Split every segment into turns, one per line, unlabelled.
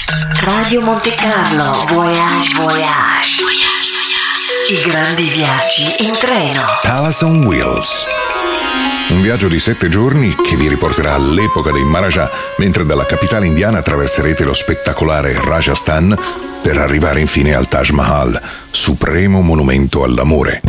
Radio Monte Carlo, Voyage, Voyage. I grandi viaggi in treno.
Palace on Wheels. Un viaggio di 7 giorni che vi riporterà all'epoca dei Maharaja, mentre dalla capitale indiana attraverserete lo spettacolare Rajasthan per arrivare infine al Taj Mahal, supremo monumento all'amore.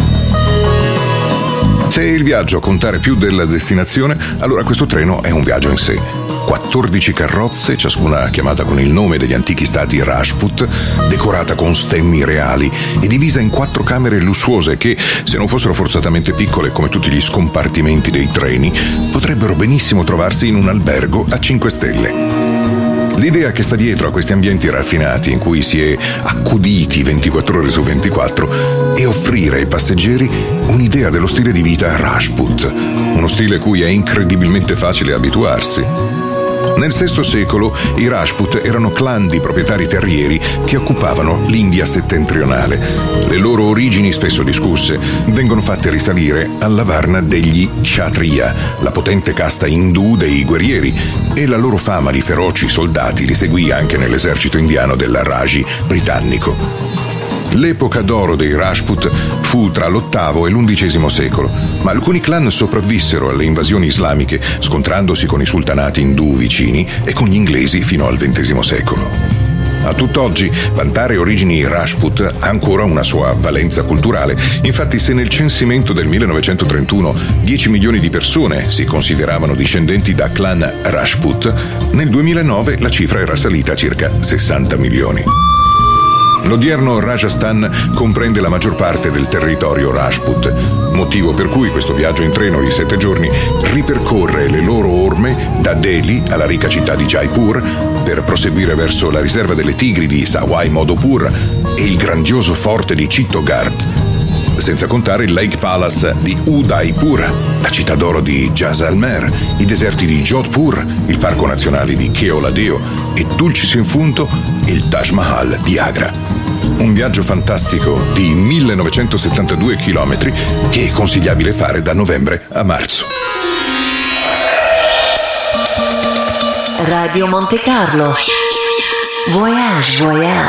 Se il viaggio a contare più della destinazione, allora questo treno è un viaggio in sé. 14 carrozze, ciascuna chiamata con il nome degli antichi stati Rajput, decorata con stemmi reali e divisa in 4 camere lussuose che, se non fossero forzatamente piccole come tutti gli scompartimenti dei treni, potrebbero benissimo trovarsi in un albergo a 5 stelle. L'idea che sta dietro a questi ambienti raffinati in cui si è accuditi 24 ore su 24 è offrire ai passeggeri un'idea dello stile di vita Rajput, uno stile cui è incredibilmente facile abituarsi. Nel VI secolo i Rajput erano clan di proprietari terrieri che occupavano l'India settentrionale. Le loro origini, spesso discusse, vengono fatte risalire alla Varna degli Kshatriya, la potente casta indù dei guerrieri, e la loro fama di feroci soldati li seguì anche nell'esercito indiano del Raji britannico. L'epoca d'oro dei Rajput fu tra l'VIII e l'XI secolo, ma alcuni clan sopravvissero alle invasioni islamiche, scontrandosi con i sultanati indù vicini e con gli inglesi fino al XX secolo. A tutt'oggi, vantare origini Rajput ha ancora una sua valenza culturale. Infatti, se nel censimento del 1931 10 milioni di persone si consideravano discendenti da clan Rajput, nel 2009 la cifra era salita a circa 60 milioni. L'odierno Rajasthan comprende la maggior parte del territorio Rajput, motivo per cui questo viaggio in treno di 7 giorni ripercorre le loro orme da Delhi alla ricca città di Jaipur per proseguire verso la riserva delle tigri di Sawai Madhopur e il grandioso forte di Chittagong, senza contare il Lake Palace di Udaipur, la città d'oro di Jaisalmer, i deserti di Jodhpur, il parco nazionale di Keoladeo e, dulcis in funto, il Taj Mahal di Agra. Un viaggio fantastico di 1972 chilometri che è consigliabile fare da novembre a marzo.
Radio Monte Carlo, Voyage, Voyage.